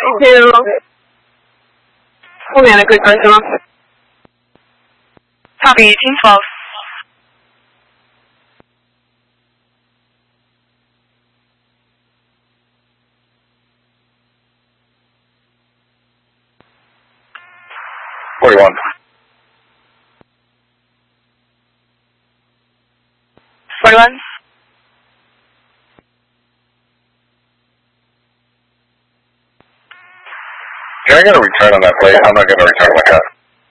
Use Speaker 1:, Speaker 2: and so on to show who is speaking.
Speaker 1: to Atlantic Arizona.
Speaker 2: Copy, 1812.
Speaker 3: $41.
Speaker 2: 41.
Speaker 3: Can I get a return on that plate? I'm not going to return my car.